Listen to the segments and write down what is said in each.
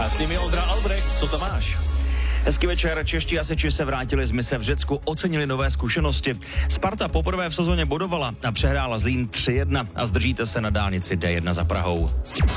A s nimi Ondra Albrecht, co to máš? Hezký večer, čeští hasiči se vrátili z mise v Řecku, ocenili nové zkušenosti. Sparta poprvé v sezóně bodovala a přehrála Zlín 3-1 a zdržíte se na dálnici D1 za Prahou.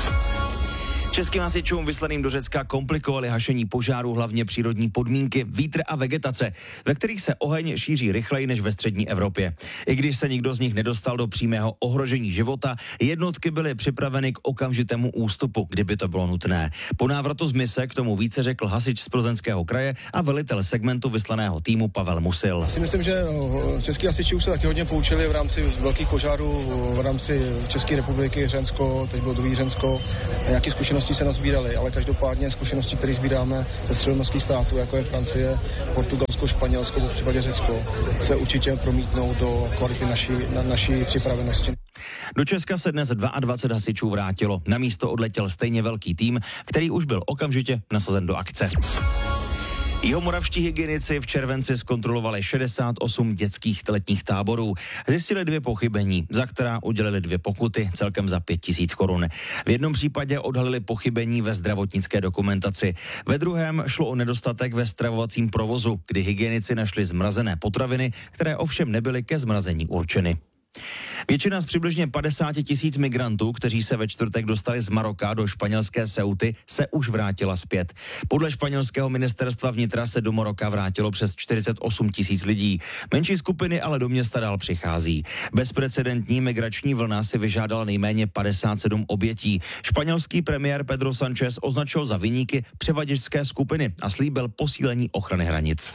Českým hasičům vyslaným do Řecka komplikovali hašení požáru hlavně přírodní podmínky, vítr a vegetace, ve kterých se oheň šíří rychleji než ve střední Evropě. I když se nikdo z nich nedostal do přímého ohrožení života, jednotky byly připraveny k okamžitému ústupu, kdyby to bylo nutné. Po návratu z mise k tomu více řekl hasič z Plzeňského kraje a velitel segmentu vyslaného týmu Pavel Musil. Si myslím, že český hasiči už se taky hodně poučili v rámci velkých požárů, v rámci České republiky, Hřensko, teď bylo druhý Hřensko, nějaké zkušenosti se nazbírali, ale každopádně zkušenosti, které sbíráme ze středomořských států, jako je Francie, Portugalsko, Španělsko, v případě Řecko, se určitě promítnou do kvality naší připravenosti. Do Česka se dnes 22 hasičů vrátilo. Na místo odletěl stejně velký tým, který už byl okamžitě nasazen do akce. Jihomoravští hygienici v červenci zkontrolovali 68 dětských letních táborů. Zjistili 2 pochybení, za která udělili 2 pokuty, celkem za 5 000 korun. V jednom případě odhalili pochybení ve zdravotnické dokumentaci. Ve druhém šlo o nedostatek ve stravovacím provozu, kdy hygienici našli zmrazené potraviny, které ovšem nebyly ke zmrazení určeny. Většina z přibližně 50 000 migrantů, kteří se ve čtvrtek dostali z Maroka do španělské Ceuty, se už vrátila zpět. Podle španělského ministerstva vnitra se do Maroka vrátilo přes 48 000 lidí. Menší skupiny ale do města dál přichází. Bezprecedentní migrační vlna si vyžádala nejméně 57 obětí. Španělský premiér Pedro Sánchez označil za viníky převaděčské skupiny a slíbil posílení ochrany hranic.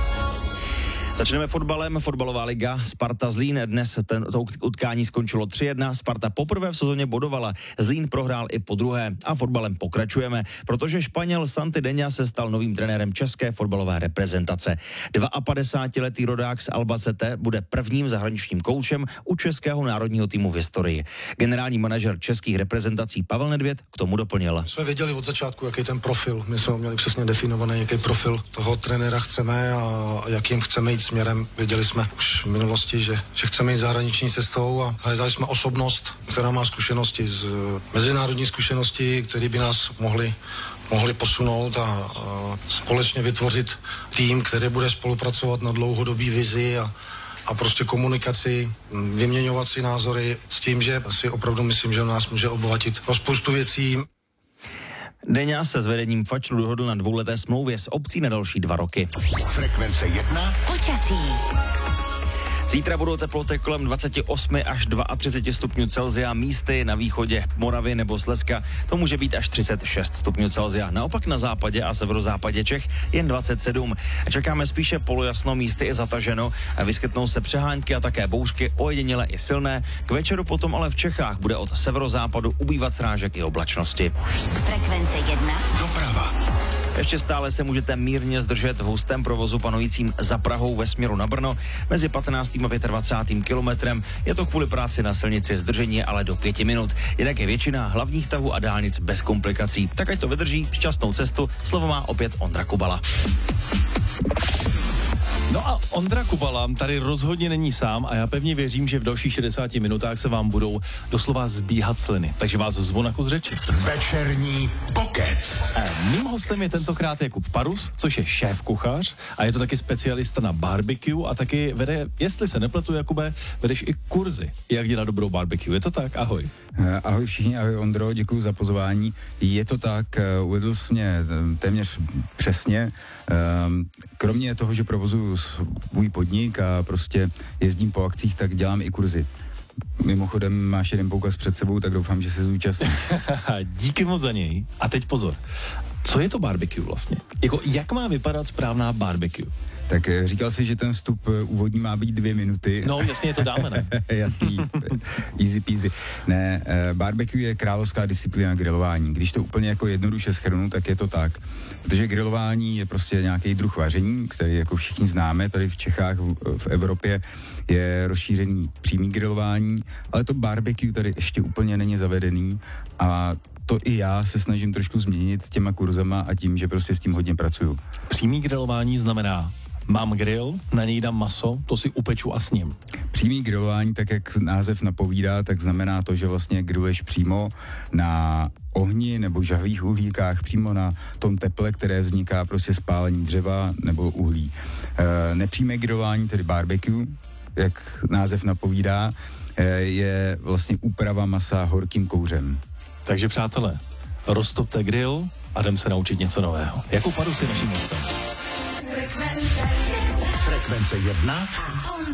Začneme fotbalem. Fotbalová liga Sparta Zlín. Dnes to utkání skončilo 3-1. Sparta poprvé v sezóně bodovala. Zlín prohrál i po druhé. A fotbalem pokračujeme, protože Španěl Santi Deňa se stal novým trenérem české fotbalové reprezentace. 52letý rodák z Albacete bude prvním zahraničním koučem u českého národního týmu v historii. Generální manažer českých reprezentací Pavel Nedvěd k tomu doplnil. Jsme věděli od začátku, jaký ten profil. My jsme měli přesně definovaný, jaký profil toho trenéra chceme a jakým chceme jít směrem. Věděli jsme už v minulosti, že chceme jít zahraniční cestou a hledali jsme osobnost, která má zkušenosti z mezinárodní zkušenosti, které by nás mohli posunout a společně vytvořit tým, který bude spolupracovat na dlouhodobý vizi a prostě komunikaci, vyměňovat si názory s tím, že si opravdu myslím, že nás může obohatit o spoustu věcí. Deňa se s vedením Fačlu dohodl na 2leté smlouvě s opcí na další 2 roky. Frekvence 1. Počasí. Zítra budou teploty kolem 28 až 32 stupňů Celsia, místy na východě Moravy nebo Slezska to může být až 36 stupňů Celsia. Naopak na západě a severozápadě Čech jen 27. Čekáme spíše polojasno, místy i zataženo, vyskytnou se přehánky a také bouřky, ojediněle i silné. K večeru potom ale v Čechách bude od severozápadu ubývat srážek i oblačnosti. Frekvence 1. Doprava. Ještě stále se můžete mírně zdržet v hustém provozu panujícím za Prahou ve směru na Brno mezi 15. a 25. kilometrem. Je to kvůli práci na silnici, zdržení ale do 5 minut. Jinak je většina hlavních tahů a dálnic bez komplikací. Tak ať to vydrží, šťastnou cestu. Slovo má opět Ondra Kubala. No a Ondra Kubala tady rozhodně není sám a já pevně věřím, že v dalších 60 minutách se vám budou doslova zbíhat sliny. Takže vás zvu na kus řeči. Večerní pokec. Mým hostem je tentokrát Jakub Parus, což je šéf kuchař a je to taky specialista na barbecue a taky vede, jestli se nepletu, Jakube, vedeš i kurzy, jak dělat dobrou barbecue. Je to tak? Ahoj. Ahoj všichni, ahoj Ondro, děkuji za pozvání. Je to tak, uvedl jsi mě téměř přesně. Kromě toho, že provozuju svůj podnik a prostě jezdím po akcích, tak dělám i kurzy. Mimochodem máš jeden poukaz před sebou, tak doufám, že se zúčastníš. Díky moc za něj. A teď pozor. Co je to barbecue vlastně? Jak má vypadat správná barbecue? Tak říkal jsi, že ten vstup úvodní má být 2 minuty. No, jasně, to dáme, ne? Jasný, easy peasy. Ne, barbecue je královská disciplína grilování. Když to úplně jako jednoduše shrnu, tak je to tak. Protože grilování je prostě nějaký druh vaření, který jako všichni známe, tady v Čechách, v Evropě je rozšířený přímý grilování, ale to barbecue tady ještě úplně není zavedený a to i já se snažím trošku změnit těma kurzama a tím, že prostě s tím hodně pracuju. Přímý grilování znamená Mám grill, na něj dám maso, to si upeču a sním. Přímý grilování, tak jak název napovídá, tak znamená to, že vlastně grilluješ přímo na ohni nebo žhavých uhlíkách, přímo na tom teple, které vzniká prostě spálení dřeva nebo uhlí. Nepřímé grilování, tedy barbecue, jak název napovídá, je vlastně úprava masa horkým kouřem. Takže přátelé, roztopte grill a jdem se naučit něco nového. Jakou Parus je naším hostem? Frekvence 1